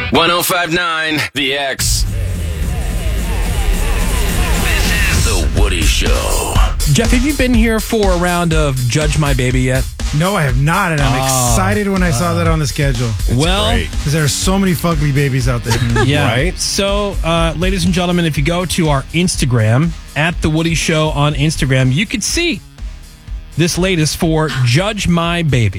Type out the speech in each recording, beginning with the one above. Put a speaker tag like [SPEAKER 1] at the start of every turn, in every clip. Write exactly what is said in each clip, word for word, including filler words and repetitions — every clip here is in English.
[SPEAKER 1] one oh five point nine The X. This is The Woody Show.
[SPEAKER 2] Jeff, have you been here for a round of Judge My Baby yet?
[SPEAKER 3] No, I have not, and I'm
[SPEAKER 2] Oh,
[SPEAKER 3] excited when I saw that on the schedule.
[SPEAKER 2] Well,
[SPEAKER 3] because there are so many fugly babies out there.
[SPEAKER 2] yeah.
[SPEAKER 4] Right?
[SPEAKER 2] So, uh, ladies and gentlemen, if you go to our Instagram, at The Woody Show on Instagram, you could see this latest for Judge My Baby.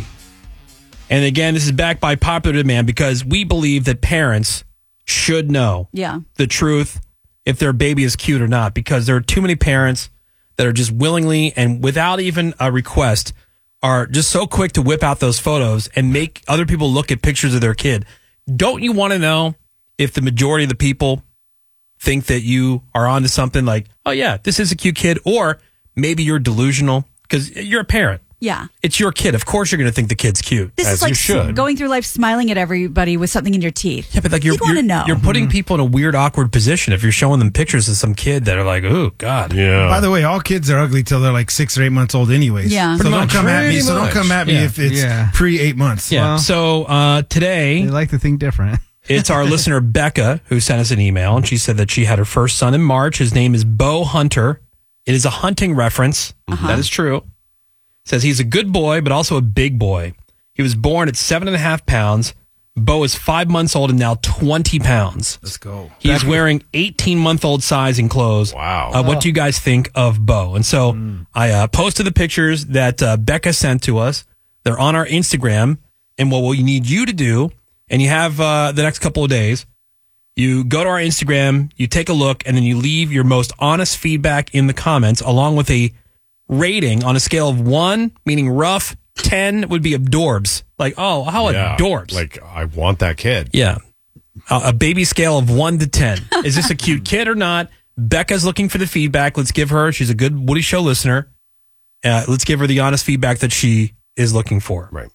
[SPEAKER 2] And again, this is backed by popular demand because we believe that parents should know
[SPEAKER 5] Yeah.
[SPEAKER 2] the truth if their baby is cute or not, because there are too many parents that are just willingly and without even a request are just so quick to whip out those photos and make other people look at pictures of their kid. Don't you want to know if the majority of the people think that you are onto something like, oh yeah, this is a cute kid, or maybe you're delusional because you're a parent.
[SPEAKER 5] Yeah.
[SPEAKER 2] It's your kid. Of course you're going to think the kid's cute.
[SPEAKER 5] This
[SPEAKER 4] As
[SPEAKER 5] is like
[SPEAKER 4] you should.
[SPEAKER 5] going through life smiling at everybody with something in your teeth.
[SPEAKER 2] Yeah, but like you're
[SPEAKER 5] You'd wanna
[SPEAKER 2] you're,
[SPEAKER 5] know.
[SPEAKER 2] you're putting people in a weird, awkward position if you're showing them pictures of some kid that are like, oh God.
[SPEAKER 4] Yeah.
[SPEAKER 3] By the way, all kids are ugly till they're like six or eight months old anyways.
[SPEAKER 5] Yeah.
[SPEAKER 3] So
[SPEAKER 2] Pretty
[SPEAKER 3] don't
[SPEAKER 2] much.
[SPEAKER 3] come at me.
[SPEAKER 4] Pretty
[SPEAKER 3] So don't
[SPEAKER 4] much.
[SPEAKER 3] come at me
[SPEAKER 2] Yeah.
[SPEAKER 3] if it's
[SPEAKER 6] Yeah.
[SPEAKER 3] pre eight months.
[SPEAKER 2] Yeah.
[SPEAKER 6] Well-
[SPEAKER 2] so uh, today,
[SPEAKER 6] They like to think different.
[SPEAKER 2] it's our listener Becca who sent us an email, and she said that she had her first son in March. His name is Bo Hunter. It is a hunting reference. That is true. Says he's a good boy, but also a big boy. He was born at seven and a half pounds. Bo is five months old and now twenty pounds.
[SPEAKER 3] Let's go.
[SPEAKER 2] He's wearing eighteen month old sizing clothes.
[SPEAKER 4] Wow.
[SPEAKER 2] Uh, what do you guys think of Bo? And so I uh, posted the pictures that uh, Becca sent to us. They're on our Instagram. And what we need you to do, and you have uh, the next couple of days, you go to our Instagram, you take a look, and then you leave your most honest feedback in the comments, along with a rating on a scale of one, meaning rough, ten would be adorbs. Like, oh, how
[SPEAKER 4] Yeah.
[SPEAKER 2] adorbs.
[SPEAKER 4] Like, I want that kid.
[SPEAKER 2] Yeah. Uh, a baby scale of one to ten. Is this a cute kid or not? Becca's looking for the feedback. Let's give her, she's a good Woody Show listener. Uh, let's give her the honest feedback that she is looking for.
[SPEAKER 4] Right.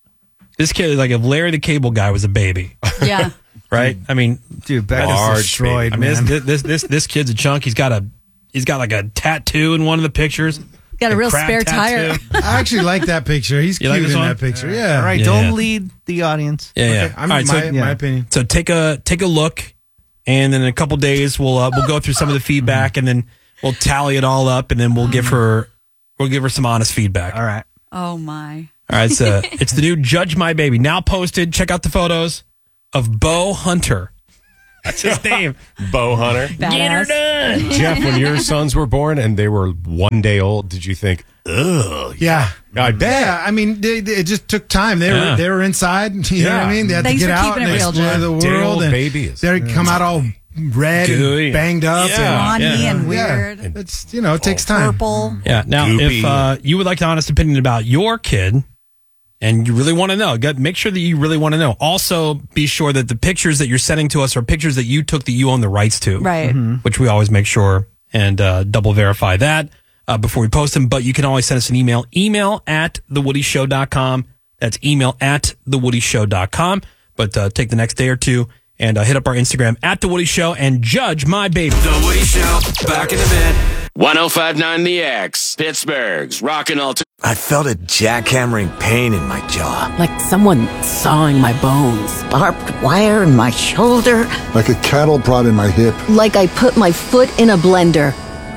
[SPEAKER 2] This kid is like if Larry the Cable Guy was a baby,
[SPEAKER 5] Yeah.
[SPEAKER 2] right? I mean,
[SPEAKER 6] Dude, Becca's
[SPEAKER 4] Large
[SPEAKER 6] destroyed,
[SPEAKER 2] I mean,
[SPEAKER 6] man.
[SPEAKER 2] this, this this this kid's a chunk. He's got a he's got like a tattoo in one of the pictures.
[SPEAKER 5] Got a real
[SPEAKER 2] crab
[SPEAKER 5] spare tire.
[SPEAKER 2] tattoo.
[SPEAKER 3] I actually like that picture. He's
[SPEAKER 2] You
[SPEAKER 3] cute
[SPEAKER 2] like this
[SPEAKER 3] in
[SPEAKER 2] one?
[SPEAKER 3] that picture. Yeah.
[SPEAKER 6] All right,
[SPEAKER 2] Yeah,
[SPEAKER 6] don't
[SPEAKER 2] yeah.
[SPEAKER 6] lead the audience.
[SPEAKER 2] Yeah, yeah.
[SPEAKER 3] Okay, I'm,
[SPEAKER 2] All right,
[SPEAKER 3] my,
[SPEAKER 2] so
[SPEAKER 3] my
[SPEAKER 6] yeah.
[SPEAKER 3] opinion.
[SPEAKER 2] So take a take a look, and then in a couple days we'll uh, we'll go through some of the feedback, and then we'll tally it all up, and then we'll give her we'll give her some honest feedback.
[SPEAKER 6] All right.
[SPEAKER 5] Oh, my.
[SPEAKER 2] All right, so it's the new Judge My Baby now posted. Check out the photos of Bo Hunter. That's his name.
[SPEAKER 4] Bo Hunter.
[SPEAKER 2] Get her
[SPEAKER 5] Badass.
[SPEAKER 2] done.
[SPEAKER 4] Jeff, when your sons were born and they were one day old, did you think, ugh?
[SPEAKER 3] Yeah.
[SPEAKER 4] I bet.
[SPEAKER 3] Yeah, I mean, they, they, it just took time. They
[SPEAKER 2] Yeah.
[SPEAKER 3] were they were inside. You know
[SPEAKER 4] Yeah.
[SPEAKER 3] what I mean? They had
[SPEAKER 5] Thanks
[SPEAKER 3] to get
[SPEAKER 5] for
[SPEAKER 3] out
[SPEAKER 5] keeping
[SPEAKER 3] and
[SPEAKER 5] it real,
[SPEAKER 3] explore
[SPEAKER 5] Jeff.
[SPEAKER 3] the
[SPEAKER 4] Day
[SPEAKER 3] world.
[SPEAKER 4] old
[SPEAKER 3] And
[SPEAKER 4] babies.
[SPEAKER 3] they come out all red
[SPEAKER 2] Gooey.
[SPEAKER 3] and banged up.
[SPEAKER 4] Yeah.
[SPEAKER 3] And,
[SPEAKER 5] Ronnie
[SPEAKER 2] yeah.
[SPEAKER 5] and
[SPEAKER 3] Yeah.
[SPEAKER 5] weird.
[SPEAKER 3] It's you know it takes time.
[SPEAKER 5] Purple.
[SPEAKER 2] Yeah. Now,
[SPEAKER 4] Goopy.
[SPEAKER 2] if uh, you would like an honest opinion about your kid, and you really want to know, get- make sure that you really want to know. Also, be sure that the pictures that you're sending to us are pictures that you took that you own the rights to.
[SPEAKER 5] Right.
[SPEAKER 2] Which we always make sure and uh, double verify that uh, before we post them. But you can always send us an email, email at the woody show dot com. That's email at the woody show dot com. But uh, take the next day or two and uh, hit up our Instagram at The Woody Show and Judge My Baby.
[SPEAKER 1] The Woody Show. Back in a bit. one oh five point nine The X. Pittsburgh's rockin' all.
[SPEAKER 7] I felt a jackhammering pain in my jaw.
[SPEAKER 8] Like someone sawing my bones.
[SPEAKER 9] Barbed wire in my shoulder.
[SPEAKER 10] Like a cattle prod in my hip.
[SPEAKER 9] Like I put my foot in a blender.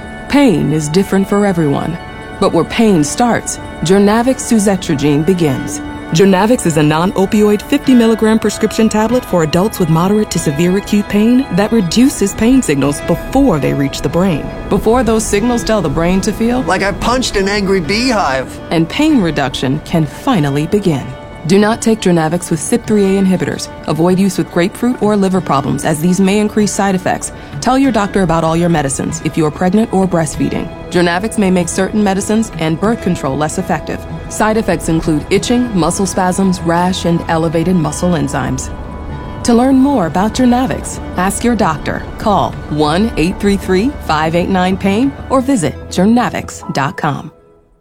[SPEAKER 8] Pain is different for everyone. But where pain starts, Jurnavix suzetrigine begins. Jurnavix is a non-opioid fifty milligram prescription tablet for adults with moderate to severe acute pain that reduces pain signals before they reach the brain. Before those signals tell the brain to feel,
[SPEAKER 7] Like I punched an angry beehive.
[SPEAKER 8] and pain reduction can finally begin. Do not take Jurnavix with C Y P three A inhibitors. Avoid use with grapefruit or liver problems, as these may increase side effects. Tell your doctor about all your medicines if you are pregnant or breastfeeding. Jurnavix may make certain medicines and birth control less effective. Side effects include itching, muscle spasms, rash, and elevated muscle enzymes. To learn more about Jurnavix, ask your doctor. Call one eight three three, five eight nine, pain or visit jurnavix dot com.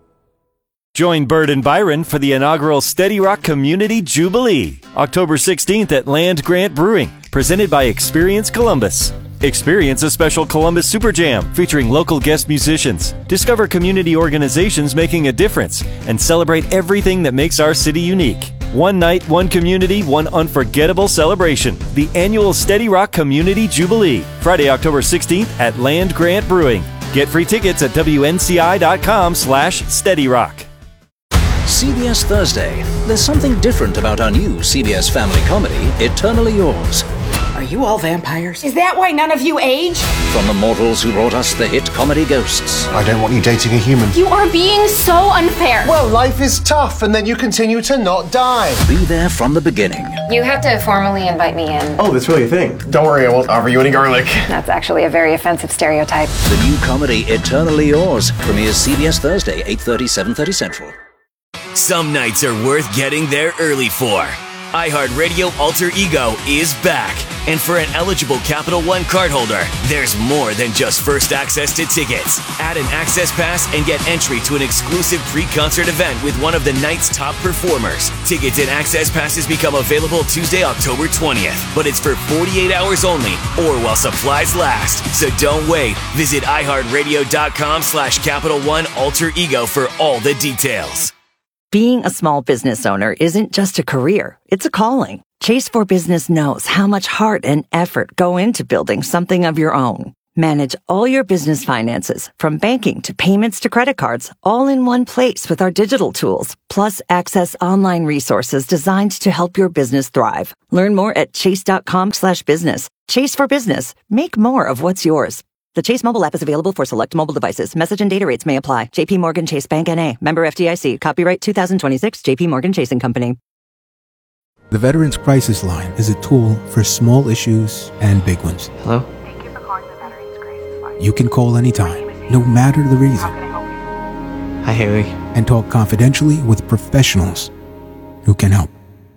[SPEAKER 11] Join Bird and Byron for the inaugural Steady Rock Community Jubilee, October sixteenth at Land Grant Brewing, presented by Experience Columbus. Experience a special Columbus Super Jam featuring local guest musicians. Discover community organizations making a difference and celebrate everything that makes our city unique. One night, one community, one unforgettable celebration. The annual Steady Rock Community Jubilee. Friday, October sixteenth at Land Grant Brewing. Get free tickets at W N C I dot com slash Steady Rock.
[SPEAKER 12] C B S Thursday. There's something different about our new C B S family comedy, Eternally Yours.
[SPEAKER 13] Are you all vampires? Is that why none of you age?
[SPEAKER 12] From the mortals who brought us the hit comedy Ghosts.
[SPEAKER 10] I don't want you dating a human.
[SPEAKER 14] You are being so unfair.
[SPEAKER 15] Well, life is tough, and then you continue to not die.
[SPEAKER 12] Be there from the beginning.
[SPEAKER 14] You have to formally invite me in.
[SPEAKER 15] Oh, that's really a thing. Don't worry, I won't offer you any garlic.
[SPEAKER 14] That's actually a very offensive stereotype.
[SPEAKER 12] The new comedy Eternally Yours premieres C B S Thursday, eight thirty, seven thirty Central.
[SPEAKER 1] Some nights are worth getting there early for. iHeartRadio Alter Ego is back. And for an eligible Capital One cardholder, there's more than just first access to tickets. Add an access pass and get entry to an exclusive pre-concert event with one of the night's top performers. Tickets and access passes become available Tuesday, October twentieth. But it's for forty-eight hours only or while supplies last. So don't wait. Visit iHeartRadio.com slash Capital One Alter Ego for all the details.
[SPEAKER 9] Being a small business owner isn't just a career, it's a calling. Chase for Business knows how much heart and effort go into building something of your own. Manage all your business finances, from banking to payments to credit cards, all in one place with our digital tools, plus access online resources designed to help your business thrive. Learn more at chase.com slash business. Chase for Business. Make more of what's yours. The Chase mobile app is available for select mobile devices. Message and data rates may apply. J P Morgan Chase Bank N A. Member F D I C. Copyright two thousand twenty-six. J P Morgan Chase and Company.
[SPEAKER 16] The Veterans Crisis Line is a tool for small issues and big ones.
[SPEAKER 6] Hello?
[SPEAKER 14] Thank you for calling the Veterans Crisis Line.
[SPEAKER 16] You can call anytime, no matter the reason.
[SPEAKER 6] Hi, Haley.
[SPEAKER 16] And talk confidentially with professionals who can help.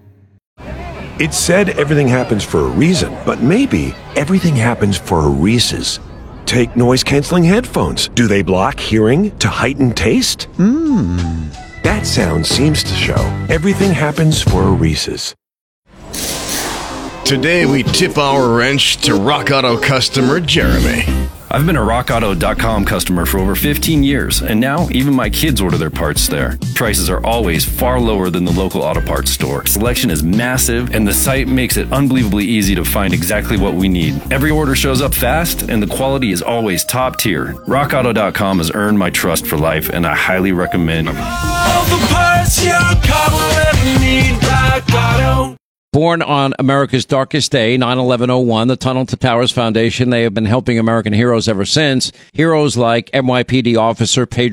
[SPEAKER 17] It's said everything happens for a reason, but maybe everything happens for a Reese's. Take noise-canceling headphones. Do they block hearing to heighten taste? Mmm. That sound seems to show everything happens for a Reese's.
[SPEAKER 18] Today we tip our wrench to Rock Auto customer Jeremy.
[SPEAKER 19] I've been a rock auto dot com customer for over fifteen years, and now even my kids order their parts there. Prices are always far lower than the local auto parts store. Selection is massive, and the site makes it unbelievably easy to find exactly what we need. Every order shows up fast, and the quality is always top tier. rock auto dot com has earned my trust for life, and I highly recommend it.
[SPEAKER 1] All the parts your car will ever need, Rock Auto.
[SPEAKER 20] Born on America's darkest day, nine eleven oh one, the Tunnel to Towers Foundation, they have been helping American heroes ever since. Heroes like N Y P D officer Pedro